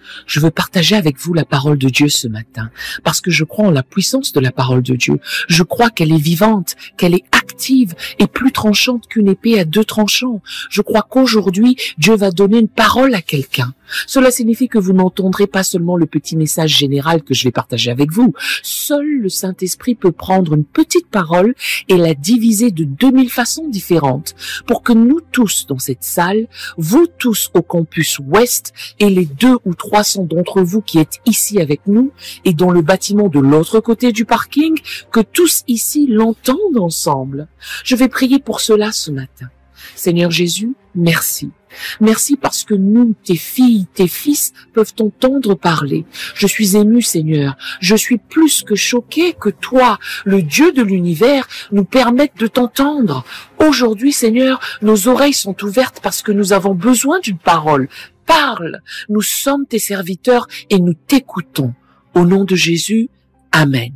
Je veux partager avec vous la parole de Dieu ce matin, parce que je crois en la puissance de la parole de Dieu. Je crois qu'elle est vivante, qu'elle est active et plus tranchante qu'une épée à 2 tranchants. Je crois qu'aujourd'hui, Dieu va donner une parole à quelqu'un. Cela signifie que vous n'entendrez pas seulement le petit message général que je vais partager avec vous. Seul le Saint-Esprit peut prendre une petite parole et la diviser de 2000 façons différentes pour que nous tous dans cette salle, vous tous au campus ouest et les 200 ou 300 d'entre vous qui êtes ici avec nous et dans le bâtiment de l'autre côté du parking, que tous ici l'entendent ensemble. Je vais prier pour cela ce matin. Seigneur Jésus, merci. Merci parce que nous, tes filles, tes fils, peuvent t'entendre parler. Je suis ému, Seigneur. Je suis plus que choqué que toi, le Dieu de l'univers, nous permette de t'entendre. Aujourd'hui, Seigneur, nos oreilles sont ouvertes parce que nous avons besoin d'une parole. Parle. Nous sommes tes serviteurs et nous t'écoutons. Au nom de Jésus, Amen.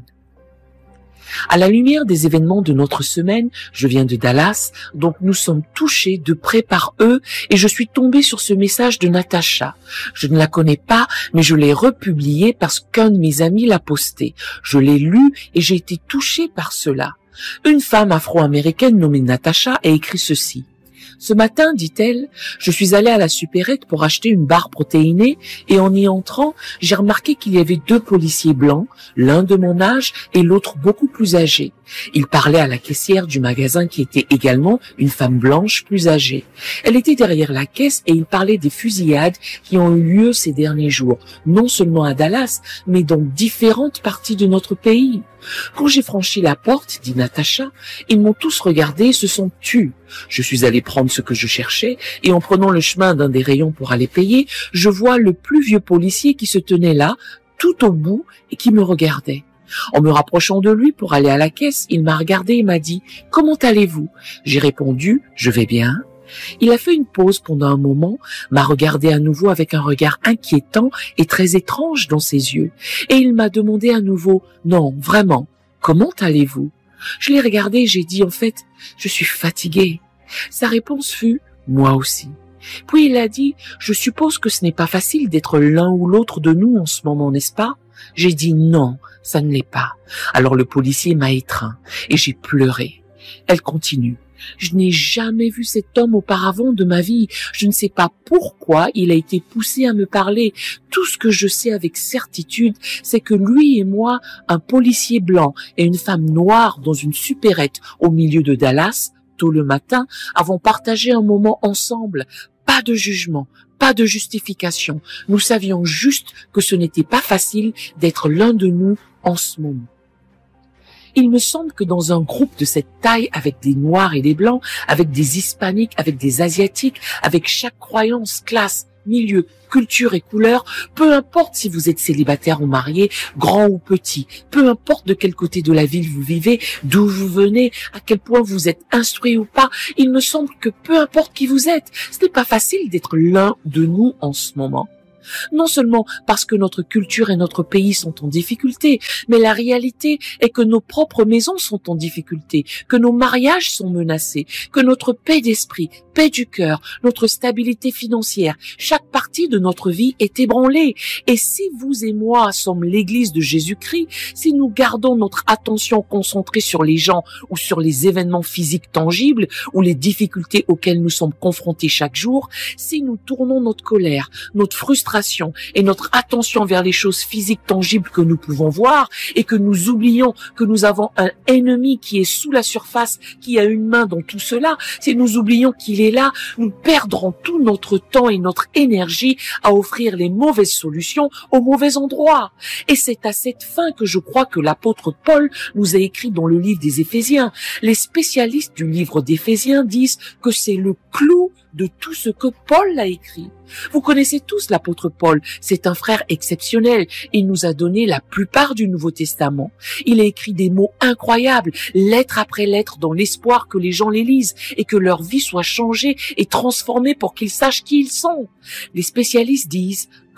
À la lumière des événements de notre semaine, je viens de Dallas, donc nous sommes touchés de près par eux et je suis tombée sur ce message de Natacha. Je ne la connais pas, mais je l'ai republié parce qu'un de mes amis l'a posté. Je l'ai lu et j'ai été touchée par cela. Une femme afro-américaine nommée Natacha a écrit ceci. Ce matin, dit-elle, je suis allée à la supérette pour acheter une barre protéinée et en y entrant, j'ai remarqué qu'il y avait 2 policiers blancs, l'un de mon âge et l'autre beaucoup plus âgé. Ils parlaient à la caissière du magasin qui était également une femme blanche plus âgée. Elle était derrière la caisse et ils parlaient des fusillades qui ont eu lieu ces derniers jours, non seulement à Dallas, mais dans différentes parties de notre pays. Quand j'ai franchi la porte, dit Natacha, ils m'ont tous regardé et se sont tus. Je suis allée prendre ce que je cherchais et en prenant le chemin d'un des rayons pour aller payer, je vois le plus vieux policier qui se tenait là, tout au bout, et qui me regardait. En me rapprochant de lui pour aller à la caisse, il m'a regardé et m'a dit « Comment allez-vous » J'ai répondu « Je vais bien ». Il a fait une pause pendant un moment, m'a regardé à nouveau avec un regard inquiétant et très étrange dans ses yeux, et il m'a demandé à nouveau « Non, vraiment, comment allez-vous » Je l'ai regardé et j'ai dit « En fait, je suis fatiguée ». Sa réponse fut « Moi aussi ». Puis il a dit « Je suppose que ce n'est pas facile d'être l'un ou l'autre de nous en ce moment, n'est-ce pas ?» J'ai dit « Non, ça ne l'est pas ». Alors le policier m'a étreint et j'ai pleuré. Elle continue. Je n'ai jamais vu cet homme auparavant de ma vie. Je ne sais pas pourquoi il a été poussé à me parler. Tout ce que je sais avec certitude, c'est que lui et moi, un policier blanc et une femme noire dans une supérette au milieu de Dallas, tôt le matin, avons partagé un moment ensemble. Pas de jugement, pas de justification. Nous savions juste que ce n'était pas facile d'être l'un de nous en ce moment. Il me semble que dans un groupe de cette taille, avec des Noirs et des Blancs, avec des Hispaniques, avec des Asiatiques, avec chaque croyance, classe, milieu, culture et couleur, peu importe si vous êtes célibataire ou marié, grand ou petit, peu importe de quel côté de la ville vous vivez, d'où vous venez, à quel point vous êtes instruit ou pas, il me semble que peu importe qui vous êtes, ce n'est pas facile d'être l'un de nous en ce moment. Non seulement parce que notre culture et notre pays sont en difficulté, mais la réalité est que nos propres maisons sont en difficulté, que nos mariages sont menacés, que notre paix d'esprit, paix du cœur, notre stabilité financière, chaque partie de notre vie est ébranlée. Et si vous et moi sommes l'Église de Jésus-Christ, si nous gardons notre attention concentrée sur les gens ou sur les événements physiques tangibles ou les difficultés auxquelles nous sommes confrontés chaque jour, si nous tournons notre colère, notre frustration et notre attention vers les choses physiques tangibles que nous pouvons voir et que nous oublions que nous avons un ennemi qui est sous la surface, qui a une main dans tout cela, si nous oublions qu'il est là, nous perdrons tout notre temps et notre énergie à offrir les mauvaises solutions au mauvais endroit. Et c'est à cette fin que je crois que l'apôtre Paul nous a écrit dans le livre des Éphésiens. Les spécialistes du livre d'Éphésiens disent que c'est le clou de tout ce que Paul a écrit. Vous connaissez tous l'apôtre Paul, c'est un frère exceptionnel. Il nous a donné la plupart du Nouveau Testament. Il a écrit des mots incroyables, lettre après lettre, dans l'espoir que les gens les lisent et que leur vie soit changée et transformée pour qu'ils sachent qui ils sont. Les spécialistes disent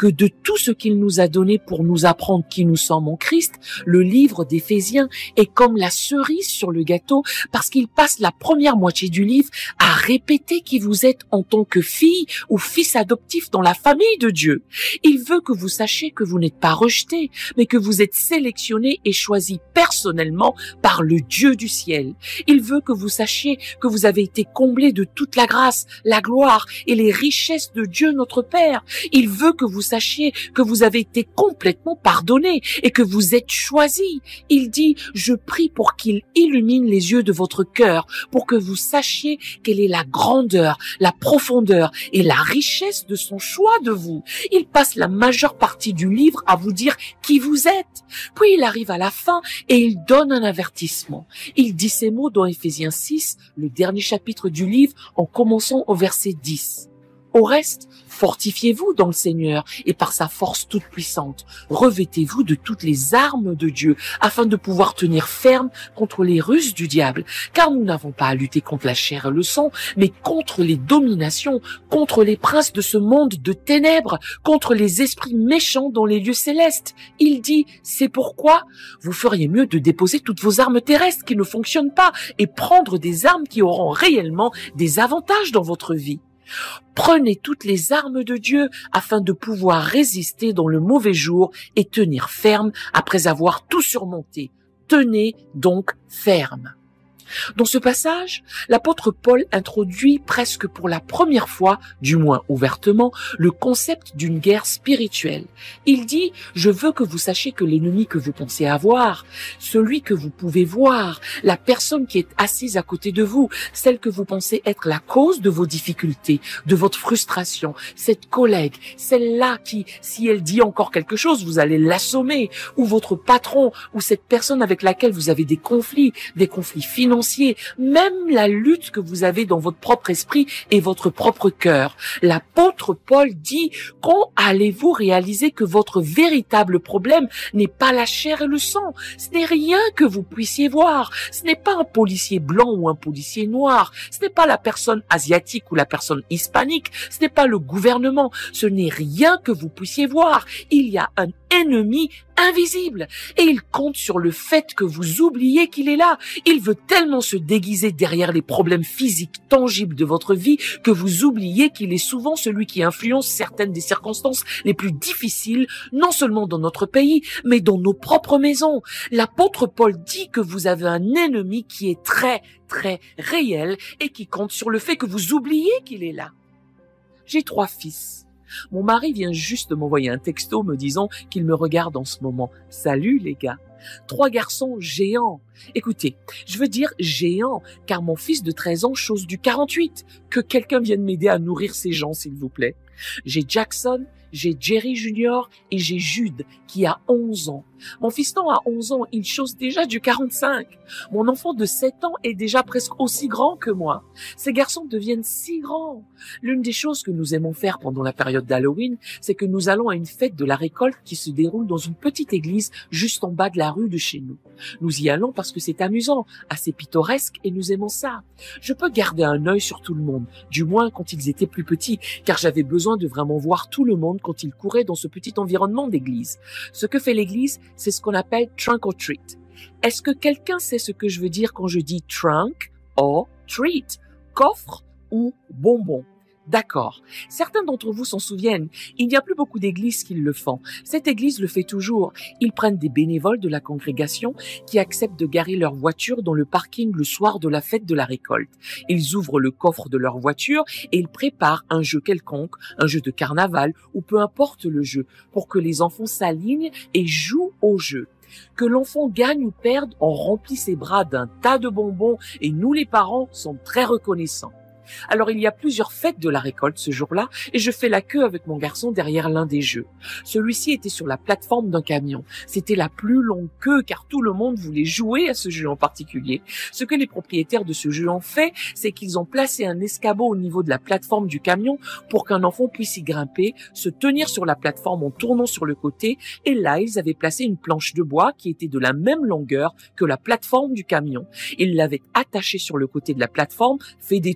que de tout ce qu'il nous a donné pour nous apprendre qui nous sommes en Christ, le livre d'Éphésiens est comme la cerise sur le gâteau parce qu'il passe la première moitié du livre à répéter qui vous êtes en tant que fille ou fils adoptif dans la famille de Dieu. Il veut que vous sachiez que vous n'êtes pas rejeté, mais que vous êtes sélectionné et choisi personnellement par le Dieu du ciel. Il veut que vous sachiez que vous avez été comblé de toute la grâce, la gloire et les richesses de Dieu notre Père. Il veut que vous sachiez que vous avez été complètement pardonné et que vous êtes choisi. Il dit, je prie pour qu'il illumine les yeux de votre cœur, pour que vous sachiez quelle est la grandeur, la profondeur et la richesse de son choix de vous. Il passe la majeure partie du livre à vous dire qui vous êtes. Puis il arrive à la fin et il donne un avertissement. Il dit ces mots dans Éphésiens 6, le dernier chapitre du livre, en commençant au verset 10. Au reste, fortifiez-vous dans le Seigneur et par sa force toute puissante. Revêtez-vous de toutes les armes de Dieu afin de pouvoir tenir ferme contre les ruses du diable. Car nous n'avons pas à lutter contre la chair et le sang, mais contre les dominations, contre les princes de ce monde de ténèbres, contre les esprits méchants dans les lieux célestes. Il dit, c'est pourquoi vous feriez mieux de déposer toutes vos armes terrestres qui ne fonctionnent pas et prendre des armes qui auront réellement des avantages dans votre vie. Prenez toutes les armes de Dieu afin de pouvoir résister dans le mauvais jour et tenir ferme après avoir tout surmonté. Tenez donc ferme. Dans ce passage, l'apôtre Paul introduit presque pour la première fois, du moins ouvertement, le concept d'une guerre spirituelle. Il dit, je veux que vous sachiez que l'ennemi que vous pensez avoir, celui que vous pouvez voir, la personne qui est assise à côté de vous, celle que vous pensez être la cause de vos difficultés, de votre frustration, cette collègue, celle-là qui, si elle dit encore quelque chose, vous allez l'assommer, ou votre patron, ou cette personne avec laquelle vous avez des conflits financiers, même la lutte que vous avez dans votre propre esprit et votre propre cœur. L'apôtre Paul dit, quand allez-vous réaliser que votre véritable problème n'est pas la chair et le sang? Ce n'est rien que vous puissiez voir. Ce n'est pas un policier blanc ou un policier noir. Ce n'est pas la personne asiatique ou la personne hispanique. Ce n'est pas le gouvernement. Ce n'est rien que vous puissiez voir. Il y a un ennemi invisible et il compte sur le fait que vous oubliez qu'il est là. Il veut tellement se déguiser derrière les problèmes physiques tangibles de votre vie que vous oubliez qu'il est souvent celui qui influence certaines des circonstances les plus difficiles, non seulement dans notre pays, mais dans nos propres maisons. L'apôtre Paul dit que vous avez un ennemi qui est très, très réel et qui compte sur le fait que vous oubliez qu'il est là. J'ai 3 fils. Mon mari vient juste de m'envoyer un texto me disant qu'il me regarde en ce moment. Salut les gars. 3 garçons géants. Écoutez, je veux dire géants, car mon fils de 13 ans chose du 48. Que quelqu'un vienne m'aider à nourrir ces gens, s'il vous plaît. J'ai Jackson, j'ai Jerry Junior et j'ai Jude qui a 11 ans. Mon fiston a 11 ans, il chose déjà du 45. Mon enfant de 7 ans est déjà presque aussi grand que moi. Ces garçons deviennent si grands. L'une des choses que nous aimons faire pendant la période d'Halloween, c'est que nous allons à une fête de la récolte qui se déroule dans une petite église juste en bas de la rue de chez nous. Nous y allons parce que c'est amusant, assez pittoresque et nous aimons ça. Je peux garder un œil sur tout le monde, du moins quand ils étaient plus petits, car j'avais besoin de vraiment voir tout le monde quand ils couraient dans ce petit environnement d'église. Ce que fait l'église, c'est ce qu'on appelle trunk or treat. Est-ce que quelqu'un sait ce que je veux dire quand je dis trunk or treat? Coffre ou bonbon? D'accord. Certains d'entre vous s'en souviennent. Il n'y a plus beaucoup d'églises qui le font. Cette église le fait toujours. Ils prennent des bénévoles de la congrégation qui acceptent de garer leur voiture dans le parking le soir de la fête de la récolte. Ils ouvrent le coffre de leur voiture et ils préparent un jeu quelconque, un jeu de carnaval ou peu importe le jeu, pour que les enfants s'alignent et jouent au jeu. Que l'enfant gagne ou perde, on remplit ses bras d'un tas de bonbons et nous les parents sommes très reconnaissants. Alors il y a plusieurs fêtes de la récolte ce jour-là et je fais la queue avec mon garçon derrière l'un des jeux. Celui-ci était sur la plateforme d'un camion. C'était la plus longue queue car tout le monde voulait jouer à ce jeu en particulier. Ce que les propriétaires de ce jeu ont fait, c'est qu'ils ont placé un escabeau au niveau de la plateforme du camion pour qu'un enfant puisse y grimper, se tenir sur la plateforme en tournant sur le côté et là ils avaient placé une planche de bois qui était de la même longueur que la plateforme du camion. Ils l'avaient attachée sur le côté de la plateforme, fait des trous au-dessus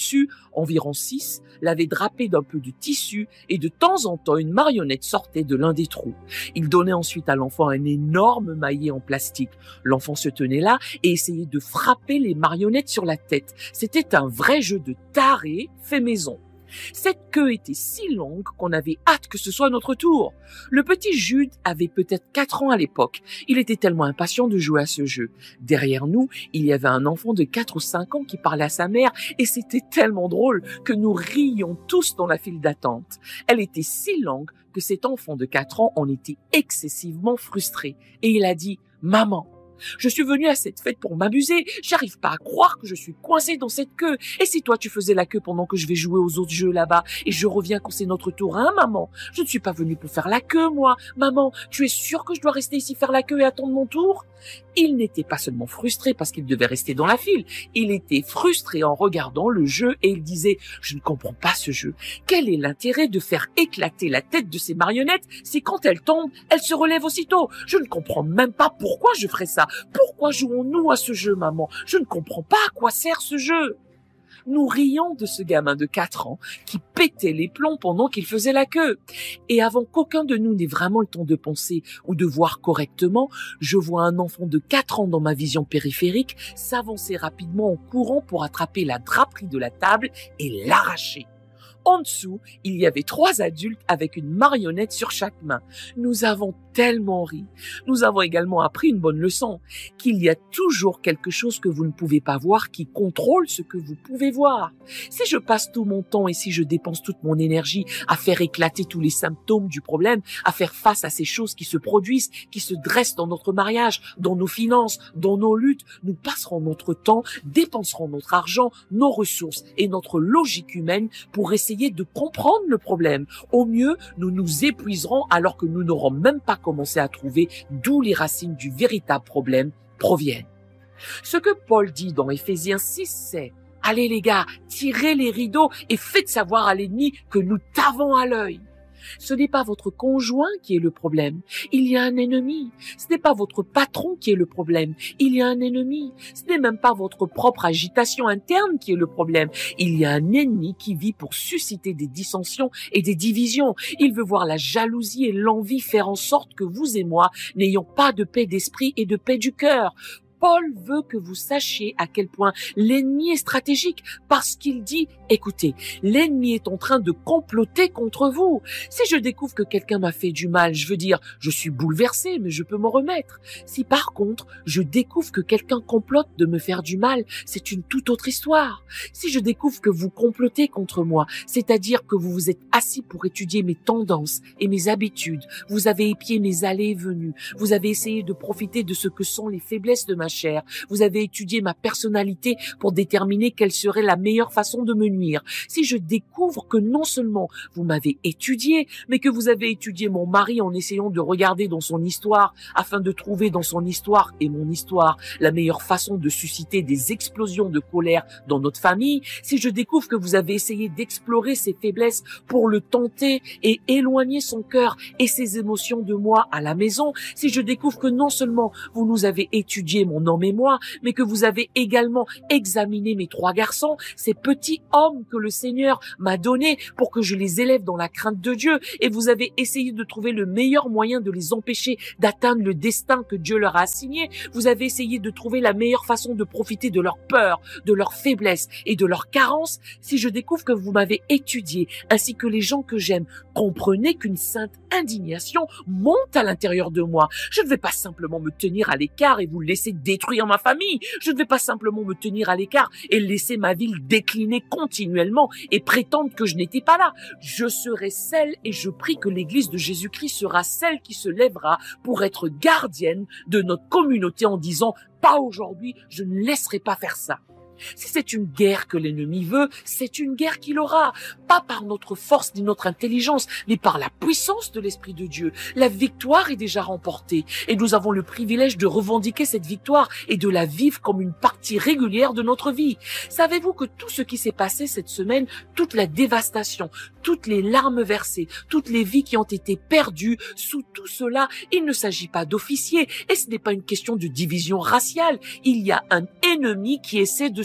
au-dessus, environ 6, l'avait drapé d'un peu de tissu et de temps en temps une marionnette sortait de l'un des trous. Il donnait ensuite à l'enfant un énorme maillet en plastique. L'enfant se tenait là et essayait de frapper les marionnettes sur la tête. C'était un vrai jeu de taré fait maison. Cette queue était si longue qu'on avait hâte que ce soit notre tour. Le petit Jude avait peut-être 4 ans à l'époque. Il était tellement impatient de jouer à ce jeu. Derrière nous, il y avait un enfant de 4 ou 5 ans qui parlait à sa mère et c'était tellement drôle que nous rions tous dans la file d'attente. Elle était si longue que cet enfant de 4 ans en était excessivement frustré et il a dit « Maman, je suis venu à cette fête pour m'amuser. J'arrive pas à croire que je suis coincé dans cette queue. Et si toi tu faisais la queue pendant que je vais jouer aux autres jeux là-bas et je reviens quand c'est notre tour, hein, maman? Je ne suis pas venu pour faire la queue, moi. Maman, tu es sûre que je dois rester ici faire la queue et attendre mon tour? Il n'était pas seulement frustré parce qu'il devait rester dans la file. Il était frustré en regardant le jeu et il disait « Je ne comprends pas ce jeu. Quel est l'intérêt de faire éclater la tête de ces marionnettes si quand elles tombent, elles se relèvent aussitôt? Je ne comprends même pas pourquoi je ferais ça. Pourquoi jouons-nous à ce jeu, maman? Je ne comprends pas à quoi sert ce jeu. » Nous rions de ce gamin de 4 ans qui pétait les plombs pendant qu'il faisait la queue. Et avant qu'aucun de nous n'ait vraiment le temps de penser ou de voir correctement, je vois un enfant de 4 ans dans ma vision périphérique s'avancer rapidement en courant pour attraper la draperie de la table et l'arracher. En dessous, il y avait 3 adultes avec une marionnette sur chaque main. Nous avons tellement ri. Nous avons également appris une bonne leçon, qu'il y a toujours quelque chose que vous ne pouvez pas voir qui contrôle ce que vous pouvez voir. Si je passe tout mon temps et si je dépense toute mon énergie à faire éclater tous les symptômes du problème, à faire face à ces choses qui se produisent, qui se dressent dans notre mariage, dans nos finances, dans nos luttes, nous passerons notre temps, dépenserons notre argent, nos ressources et notre logique humaine pour essayer de comprendre le problème. Au mieux, nous nous épuiserons alors que nous n'aurons même pas commencé à trouver d'où les racines du véritable problème proviennent. Ce que Paul dit dans Éphésiens 6, c'est « Allez les gars, tirez les rideaux et faites savoir à l'ennemi que nous t'avons à l'œil. » Ce n'est pas votre conjoint qui est le problème. Il y a un ennemi. Ce n'est pas votre patron qui est le problème. Il y a un ennemi. Ce n'est même pas votre propre agitation interne qui est le problème. Il y a un ennemi qui vit pour susciter des dissensions et des divisions. Il veut voir la jalousie et l'envie faire en sorte que vous et moi n'ayons pas de paix d'esprit et de paix du cœur. Paul veut que vous sachiez à quel point l'ennemi est stratégique parce qu'il dit, écoutez, l'ennemi est en train de comploter contre vous. Si je découvre que quelqu'un m'a fait du mal, je veux dire, je suis bouleversé, mais je peux m'en remettre. Si par contre, je découvre que quelqu'un complote de me faire du mal, c'est une toute autre histoire. Si je découvre que vous complotez contre moi, c'est-à-dire que vous vous êtes assis pour étudier mes tendances et mes habitudes, vous avez épié mes allées et venues, vous avez essayé de profiter de ce que sont les faiblesses de ma chair. Vous avez étudié ma personnalité pour déterminer quelle serait la meilleure façon de me nuire. Si je découvre que non seulement vous m'avez étudié, mais que vous avez étudié mon mari en essayant de regarder dans son histoire afin de trouver dans son histoire et mon histoire la meilleure façon de susciter des explosions de colère dans notre famille, si je découvre que vous avez essayé d'explorer ses faiblesses pour le tenter et éloigner son cœur et ses émotions de moi à la maison, si je découvre que non seulement vous nous avez étudié mon homme et moi, mais que vous avez également examiné mes 3 garçons, ces petits hommes que le Seigneur m'a donnés pour que je les élève dans la crainte de Dieu, et vous avez essayé de trouver le meilleur moyen de les empêcher d'atteindre le destin que Dieu leur a assigné, vous avez essayé de trouver la meilleure façon de profiter de leur peur, de leur faiblesse et de leur carence. Si je découvre que vous m'avez étudié, ainsi que les gens que j'aime, comprenez qu'une sainte indignation monte à l'intérieur de moi. Je ne vais pas simplement me tenir à l'écart et vous laisser détruire ma famille. Je ne vais pas simplement me tenir à l'écart et laisser ma ville décliner continuellement et prétendre que je n'étais pas là. Je serai celle, et je prie que l'Église de Jésus-Christ sera celle qui se lèvera pour être gardienne de notre communauté en disant « Pas aujourd'hui, je ne laisserai pas faire ça ». Si c'est une guerre que l'ennemi veut, c'est une guerre qu'il aura, pas par notre force ni notre intelligence, mais par la puissance de l'Esprit de Dieu. La victoire est déjà remportée et nous avons le privilège de revendiquer cette victoire et de la vivre comme une partie régulière de notre vie. Savez-vous que tout ce qui s'est passé cette semaine, toute la dévastation, toutes les larmes versées, toutes les vies qui ont été perdues, sous tout cela, il ne s'agit pas d'officiers et ce n'est pas une question de division raciale. Il y a un ennemi qui essaie de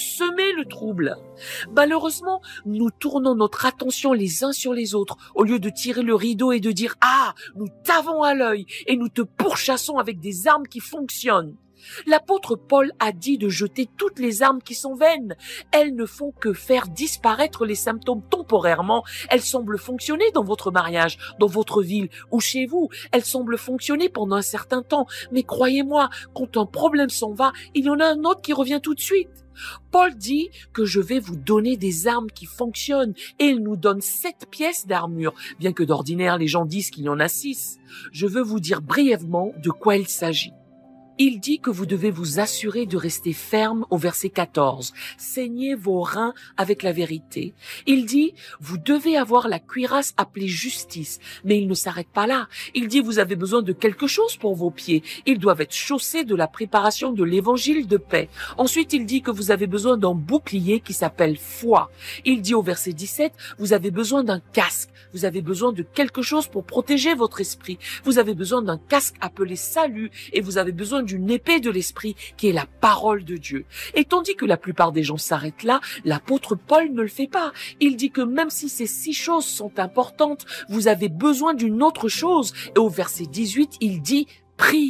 semer le trouble. Malheureusement, nous tournons notre attention les uns sur les autres au lieu de tirer le rideau et de dire « Ah, nous t'avons à l'œil et nous te pourchassons avec des armes qui fonctionnent ». L'apôtre Paul a dit de jeter toutes les armes qui sont vaines. Elles ne font que faire disparaître les symptômes temporairement. Elles semblent fonctionner dans votre mariage, dans votre ville ou chez vous. Elles semblent fonctionner pendant un certain temps. Mais croyez-moi, quand un problème s'en va, il y en a un autre qui revient tout de suite. Paul dit que je vais vous donner des armes qui fonctionnent et il nous donne 7 pièces d'armure, bien que d'ordinaire les gens disent qu'il y en a 6. Je veux vous dire brièvement de quoi il s'agit. Il dit que vous devez vous assurer de rester ferme au verset 14. Saignez vos reins avec la vérité. Il dit, vous devez avoir la cuirasse appelée justice. Mais il ne s'arrête pas là. Il dit, vous avez besoin de quelque chose pour vos pieds. Ils doivent être chaussés de la préparation de l'évangile de paix. Ensuite, il dit que vous avez besoin d'un bouclier qui s'appelle foi. Il dit au verset 17, vous avez besoin d'un casque. Vous avez besoin de quelque chose pour protéger votre esprit. Vous avez besoin d'un casque appelé salut et vous avez besoin d'une épée de l'esprit qui est la parole de Dieu. Et tandis que la plupart des gens s'arrêtent là, l'apôtre Paul ne le fait pas. Il dit que même si ces 6 choses sont importantes, vous avez besoin d'une autre chose. Et au verset 18, il dit « Priez ».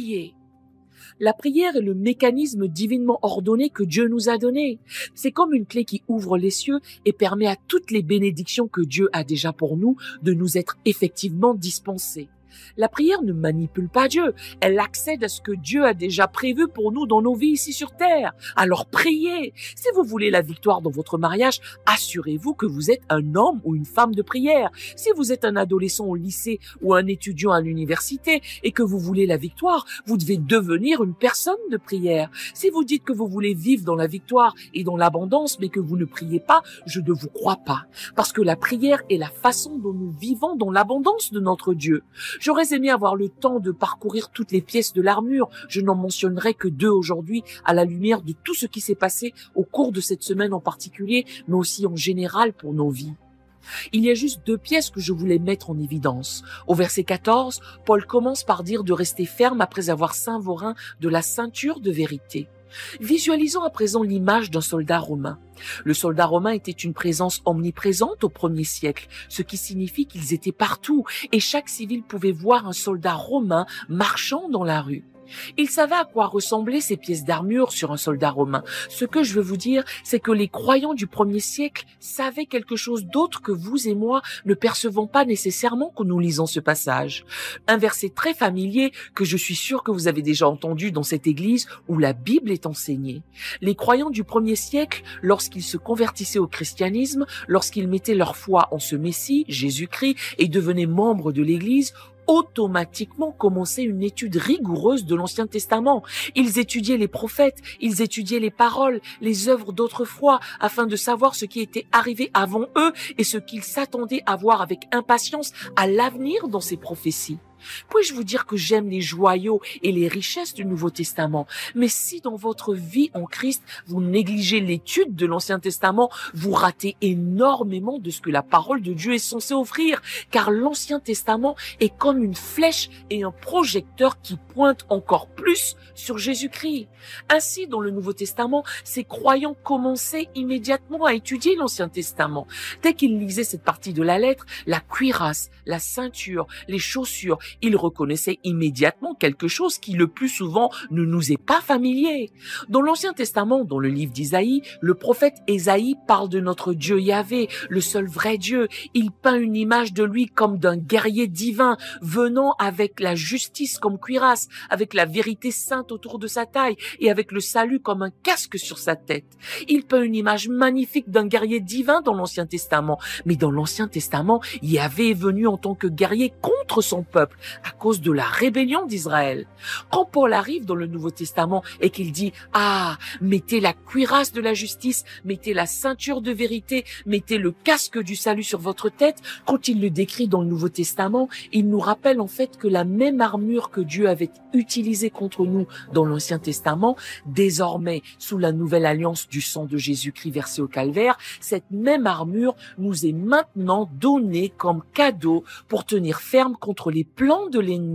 La prière est le mécanisme divinement ordonné que Dieu nous a donné. C'est comme une clé qui ouvre les cieux et permet à toutes les bénédictions que Dieu a déjà pour nous de nous être effectivement dispensées. La prière ne manipule pas Dieu, elle accède à ce que Dieu a déjà prévu pour nous dans nos vies ici sur terre. Alors priez. Si vous voulez la victoire dans votre mariage, assurez-vous que vous êtes un homme ou une femme de prière. Si vous êtes un adolescent au lycée ou un étudiant à l'université et que vous voulez la victoire, vous devez devenir une personne de prière. Si vous dites que vous voulez vivre dans la victoire et dans l'abondance mais que vous ne priez pas, je ne vous crois pas. Parce que la prière est la façon dont nous vivons dans l'abondance de notre Dieu. J'aurais aimé avoir le temps de parcourir toutes les pièces de l'armure. Je n'en mentionnerai que 2 aujourd'hui à la lumière de tout ce qui s'est passé au cours de cette semaine en particulier, mais aussi en général pour nos vies. Il y a juste 2 pièces que je voulais mettre en évidence. Au verset 14, Paul commence par dire de rester ferme après avoir ceint vos reins de la ceinture de vérité. Visualisons à présent l'image d'un soldat romain. Le soldat romain était une présence omniprésente au 1er siècle, ce qui signifie qu'ils étaient partout et chaque civil pouvait voir un soldat romain marchant dans la rue. Il savait à quoi ressemblaient ces pièces d'armure sur un soldat romain. Ce que je veux vous dire, c'est que les croyants du 1er siècle savaient quelque chose d'autre que vous et moi ne percevons pas nécessairement quand nous lisons ce passage. Un verset très familier que je suis sûr que vous avez déjà entendu dans cette église où la Bible est enseignée. Les croyants du 1er siècle, lorsqu'ils se convertissaient au christianisme, lorsqu'ils mettaient leur foi en ce Messie, Jésus-Christ, et devenaient membres de l'église, automatiquement commençaient une étude rigoureuse de l'Ancien Testament. Ils étudiaient les prophètes, ils étudiaient les paroles, les œuvres d'autrefois, afin de savoir ce qui était arrivé avant eux et ce qu'ils s'attendaient à voir avec impatience à l'avenir dans ces prophéties. Puis-je vous dire que j'aime les joyaux et les richesses du Nouveau Testament, mais si dans votre vie en Christ, vous négligez l'étude de l'Ancien Testament, vous ratez énormément de ce que la parole de Dieu est censée offrir, car l'Ancien Testament est comme une flèche et un projecteur qui pointe encore plus sur Jésus-Christ. Ainsi, dans le Nouveau Testament, ces croyants commençaient immédiatement à étudier l'Ancien Testament. Dès qu'ils lisaient cette partie de la lettre, la cuirasse, la ceinture, les chaussures, ils reconnaissaient immédiatement quelque chose qui le plus souvent ne nous est pas familier. Dans l'Ancien Testament, dans le livre d'Isaïe, le prophète Ésaïe parle de notre Dieu Yahvé, le seul vrai Dieu. Il peint une image de lui comme d'un guerrier divin, venant avec la justice comme cuirasse, avec la vérité sainte autour de sa taille et avec le salut comme un casque sur sa tête. Il peint une image magnifique d'un guerrier divin dans l'Ancien Testament. Mais dans l'Ancien Testament, Yahvé est venu en tant que guerrier contre son peuple, à cause de la rébellion d'Israël. Quand Paul arrive dans le Nouveau Testament et qu'il dit « Ah, mettez la cuirasse de la justice, mettez la ceinture de vérité, mettez le casque du salut sur votre tête », quand il le décrit dans le Nouveau Testament, il nous rappelle en fait que la même armure que Dieu avait utilisée contre nous dans l'Ancien Testament, désormais sous la nouvelle alliance du sang de Jésus-Christ versé au calvaire, cette même armure nous est maintenant donnée comme cadeau pour tenir ferme contre les plans de l'ennemi.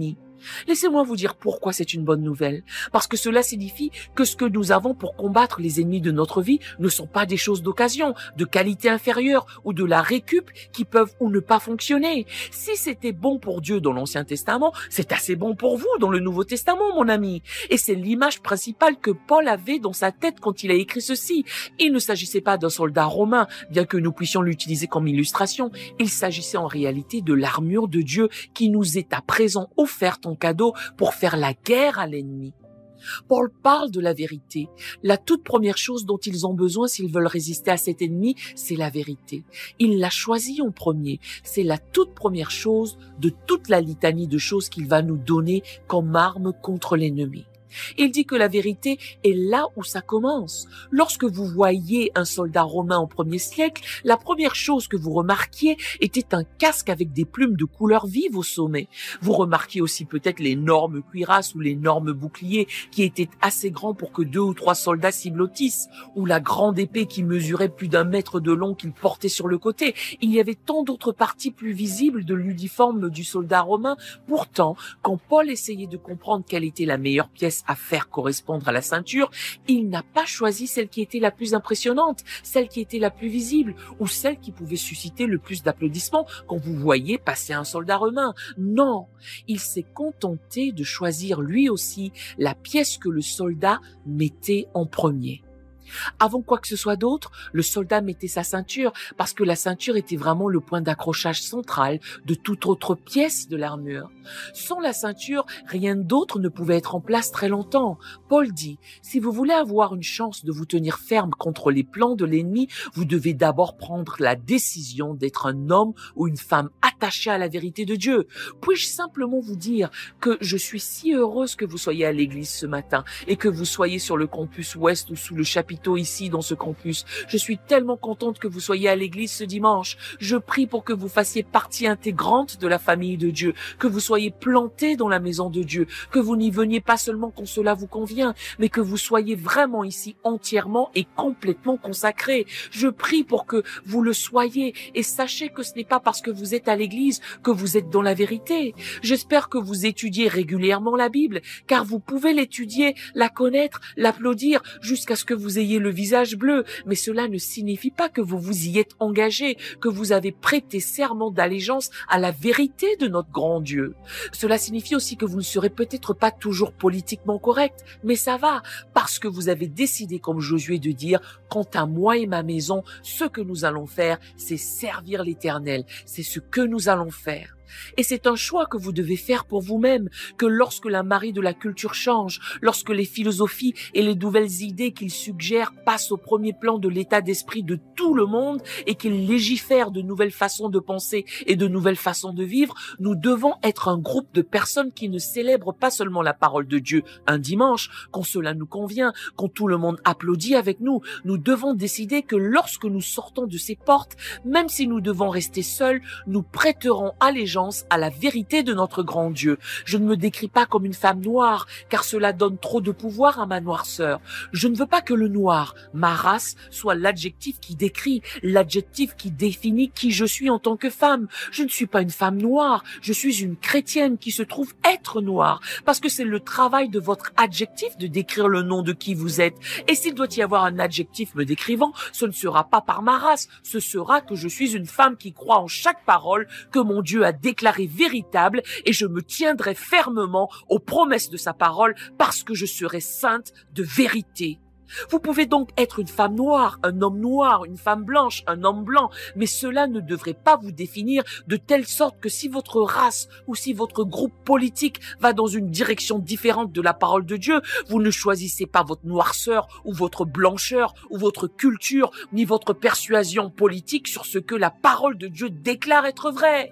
Laissez-moi vous dire pourquoi c'est une bonne nouvelle. Parce que cela signifie que ce que nous avons pour combattre les ennemis de notre vie ne sont pas des choses d'occasion, de qualité inférieure ou de la récup qui peuvent ou ne pas fonctionner. Si c'était bon pour Dieu dans l'Ancien Testament, c'est assez bon pour vous dans le Nouveau Testament, mon ami. Et c'est l'image principale que Paul avait dans sa tête quand il a écrit ceci. Il ne s'agissait pas d'un soldat romain, bien que nous puissions l'utiliser comme illustration. Il s'agissait en réalité de l'armure de Dieu qui nous est à présent offerte en cadeau pour faire la guerre à l'ennemi. Paul parle de la vérité. La toute première chose dont ils ont besoin s'ils veulent résister à cet ennemi, c'est la vérité. Il l'a choisi en premier. C'est la toute première chose de toute la litanie de choses qu'il va nous donner comme arme contre l'ennemi. Il dit que la vérité est là où ça commence. Lorsque vous voyez un soldat romain au 1er siècle, la première chose que vous remarquiez était un casque avec des plumes de couleur vive au sommet. Vous remarquiez aussi peut-être l'énorme cuirasse ou l'énorme bouclier qui était assez grand pour que 2 ou 3 soldats s'y blottissent, ou la grande épée qui mesurait plus d'1 mètre de long qu'il portait sur le côté. Il y avait tant d'autres parties plus visibles de l'uniforme du soldat romain. Pourtant, quand Paul essayait de comprendre quelle était la meilleure pièce à faire correspondre à la ceinture, il n'a pas choisi celle qui était la plus impressionnante, celle qui était la plus visible, ou celle qui pouvait susciter le plus d'applaudissements quand vous voyez passer un soldat romain. Non, il s'est contenté de choisir lui aussi la pièce que le soldat mettait en premier. Avant quoi que ce soit d'autre, le soldat mettait sa ceinture parce que la ceinture était vraiment le point d'accrochage central de toute autre pièce de l'armure. Sans la ceinture, rien d'autre ne pouvait être en place très longtemps. Paul dit, si vous voulez avoir une chance de vous tenir ferme contre les plans de l'ennemi, vous devez d'abord prendre la décision d'être un homme ou une femme attaché à la vérité de Dieu. Puis-je simplement vous dire que je suis si heureuse que vous soyez à l'église ce matin et que vous soyez sur le campus ouest ou sous le chapiteau ici dans ce campus. Je suis tellement contente que vous soyez à l'église ce dimanche. Je prie pour que vous fassiez partie intégrante de la famille de Dieu, que vous soyez plantés dans la maison de Dieu, que vous n'y veniez pas seulement quand cela vous convient, mais que vous soyez vraiment ici entièrement et complètement consacrés. Je prie pour que vous le soyez et sachez que ce n'est pas parce que vous êtes à l'église que vous êtes dans la vérité. J'espère que vous étudiez régulièrement la Bible, car vous pouvez l'étudier, la connaître, l'applaudir jusqu'à ce que vous ayez le visage bleu, mais cela ne signifie pas que vous vous y êtes engagé, que vous avez prêté serment d'allégeance à la vérité de notre grand Dieu. Cela signifie aussi que vous ne serez peut-être pas toujours politiquement correct, mais ça va, parce que vous avez décidé comme Josué de dire, quant à moi et ma maison, ce que nous allons faire, c'est servir l'Éternel, c'est ce que nous allons faire. Et c'est un choix que vous devez faire pour vous-même, que lorsque la marée de la culture change, lorsque les philosophies et les nouvelles idées qu'ils suggèrent passent au premier plan de l'état d'esprit de tout le monde et qu'ils légifèrent de nouvelles façons de penser et de nouvelles façons de vivre, nous devons être un groupe de personnes qui ne célèbrent pas seulement la parole de Dieu un dimanche, quand cela nous convient, quand tout le monde applaudit avec nous. Nous devons décider que lorsque nous sortons de ces portes, même si nous devons rester seuls, nous prêterons allégeance à la vérité de notre grand Dieu. Je ne me décris pas comme une femme noire, car cela donne trop de pouvoir à ma noirceur. Je ne veux pas que le noir, ma race, soit l'adjectif qui décrit, l'adjectif qui définit qui je suis en tant que femme. Je ne suis pas une femme noire, je suis une chrétienne qui se trouve être noire, parce que c'est le travail de votre adjectif de décrire le nom de qui vous êtes. Et s'il doit y avoir un adjectif me décrivant, ce ne sera pas par ma race, ce sera que je suis une femme qui croit en chaque parole que mon Dieu a déclarée véritable, et je me tiendrai fermement aux promesses de sa parole parce que je serai sainte de vérité. Vous pouvez donc être une femme noire, un homme noir, une femme blanche, un homme blanc, mais cela ne devrait pas vous définir de telle sorte que si votre race ou si votre groupe politique va dans une direction différente de la parole de Dieu, vous ne choisissez pas votre noirceur ou votre blancheur ou votre culture ni votre persuasion politique sur ce que la parole de Dieu déclare être vrai.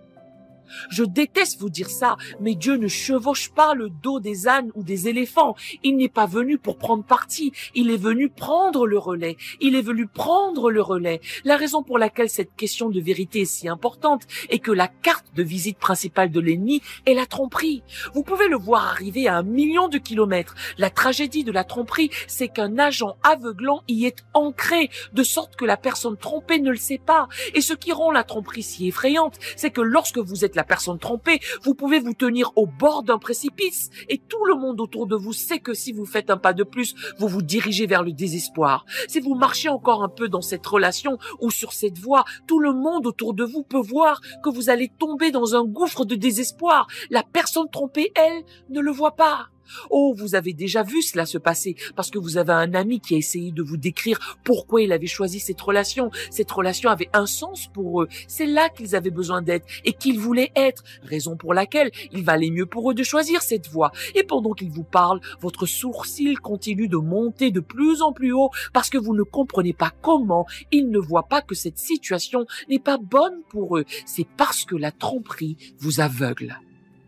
Je déteste vous dire ça, mais Dieu ne chevauche pas le dos des ânes ou des éléphants. Il n'est pas venu pour prendre parti, il est venu prendre le relais. Il est venu prendre le relais. La raison pour laquelle cette question de vérité est si importante est que la carte de visite principale de l'ennemi est la tromperie. Vous pouvez le voir arriver à 1 million de kilomètres. La tragédie de la tromperie, c'est qu'un agent aveuglant y est ancré, de sorte que la personne trompée ne le sait pas. Et ce qui rend la tromperie si effrayante, c'est que lorsque vous êtes êtes la personne trompée, vous pouvez vous tenir au bord d'un précipice et tout le monde autour de vous sait que si vous faites un pas de plus, vous vous dirigez vers le désespoir. Si vous marchez encore un peu dans cette relation ou sur cette voie, tout le monde autour de vous peut voir que vous allez tomber dans un gouffre de désespoir. La personne trompée, elle, ne le voit pas. Oh, vous avez déjà vu cela se passer parce que vous avez un ami qui a essayé de vous décrire pourquoi il avait choisi cette relation. Cette relation avait un sens pour eux. C'est là qu'ils avaient besoin d'être et qu'ils voulaient être. Raison pour laquelle il valait mieux pour eux de choisir cette voie. Et pendant qu'il vous parle, votre sourcil continue de monter de plus en plus haut parce que vous ne comprenez pas comment ils ne voient pas que cette situation n'est pas bonne pour eux. C'est parce que la tromperie vous aveugle.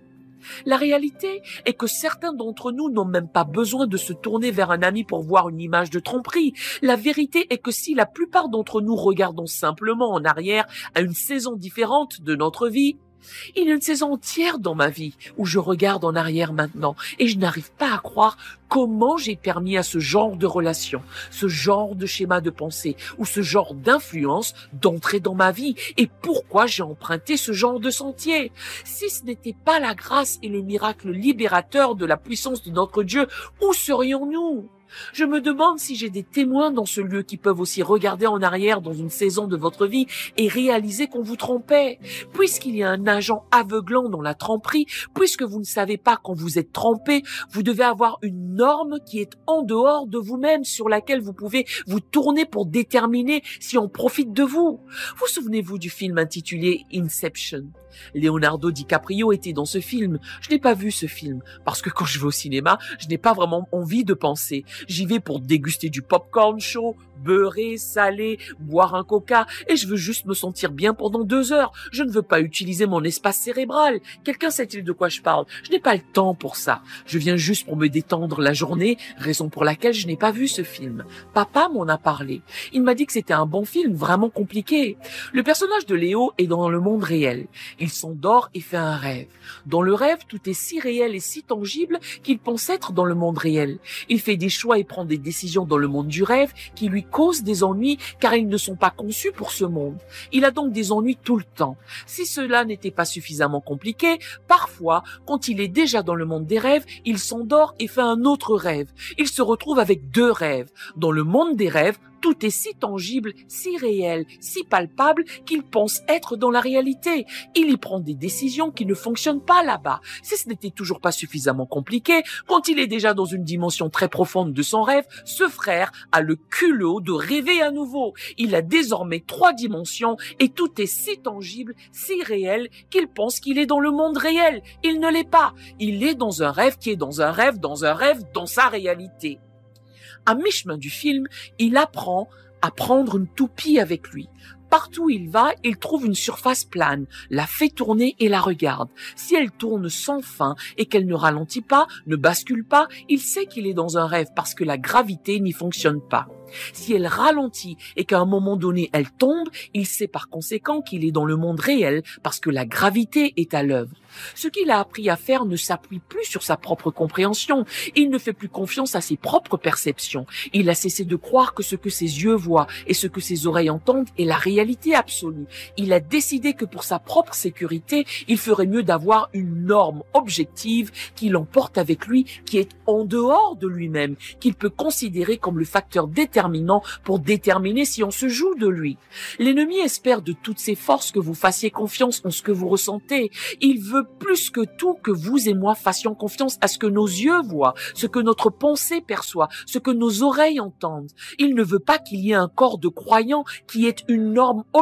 La réalité est que certains d'entre nous n'ont même pas besoin de se tourner vers un ami pour voir une image de tromperie. La vérité est que si la plupart d'entre nous regardons simplement en arrière à une saison différente de notre vie, il y a une saison entière dans ma vie où je regarde en arrière maintenant et je n'arrive pas à croire comment j'ai permis à ce genre de relation, ce genre de schéma de pensée ou ce genre d'influence d'entrer dans ma vie et pourquoi j'ai emprunté ce genre de sentier. Si ce n'était pas la grâce et le miracle libérateur de la puissance de notre Dieu, où serions-nous ? Je me demande si j'ai des témoins dans ce lieu qui peuvent aussi regarder en arrière dans une saison de votre vie et réaliser qu'on vous trompait. Puisqu'il y a un agent aveuglant dans la tromperie, puisque vous ne savez pas quand vous êtes trompé, vous devez avoir une norme qui est en dehors de vous-même sur laquelle vous pouvez vous tourner pour déterminer si on profite de vous. Vous souvenez-vous du film intitulé Inception ? Leonardo DiCaprio était dans ce film. Je n'ai pas vu ce film parce que quand je vais au cinéma, je n'ai pas vraiment envie de penser. J'y vais pour déguster du popcorn chaud, beurré, salé, boire un coca et je veux juste me sentir bien pendant 2 heures. Je ne veux pas utiliser mon espace cérébral. Quelqu'un sait-il de quoi je parle? Je n'ai pas le temps pour ça. Je viens juste pour me détendre la journée, raison pour laquelle je n'ai pas vu ce film. Papa m'en a parlé. Il m'a dit que c'était un bon film, vraiment compliqué. Le personnage de Léo est dans le monde réel. Il s'endort et fait un rêve. Dans le rêve, tout est si réel et si tangible qu'il pense être dans le monde réel. Il fait des choix et prend des décisions dans le monde du rêve qui lui causent des ennuis car ils ne sont pas conçus pour ce monde. Il a donc des ennuis tout le temps. Si cela n'était pas suffisamment compliqué, parfois, quand il est déjà dans le monde des rêves, il s'endort et fait un autre rêve. Il se retrouve avec 2 rêves. Dans le monde des rêves, tout est si tangible, si réel, si palpable qu'il pense être dans la réalité. Il y prend des décisions qui ne fonctionnent pas là-bas. Si ce n'était toujours pas suffisamment compliqué, quand il est déjà dans une dimension très profonde de son rêve, ce frère a le culot de rêver à nouveau. Il a désormais 3 dimensions et tout est si tangible, si réel qu'il pense qu'il est dans le monde réel. Il ne l'est pas. Il est dans un rêve qui est dans un rêve, dans un rêve, dans sa réalité. À mi-chemin du film, il apprend à prendre une toupie avec lui. Partout où il va, il trouve une surface plane, la fait tourner et la regarde. Si elle tourne sans fin et qu'elle ne ralentit pas, ne bascule pas, il sait qu'il est dans un rêve parce que la gravité n'y fonctionne pas. Si elle ralentit et qu'à un moment donné elle tombe, il sait par conséquent qu'il est dans le monde réel parce que la gravité est à l'œuvre. Ce qu'il a appris à faire ne s'appuie plus sur sa propre compréhension. Il ne fait plus confiance à ses propres perceptions. Il a cessé de croire que ce que ses yeux voient et ce que ses oreilles entendent est la réalité absolue. Il a décidé que pour sa propre sécurité, il ferait mieux d'avoir une norme objective qui l'emporte avec lui, qui est en dehors de lui-même, qu'il peut considérer comme le facteur déterminant pour déterminer si on se joue de lui. L'ennemi espère de toutes ses forces que vous fassiez confiance en ce que vous ressentez. Il veut plus que tout que vous et moi fassions confiance à ce que nos yeux voient, ce que notre pensée perçoit, ce que nos oreilles entendent. Il ne veut pas qu'il y ait un corps de croyants qui ait une norme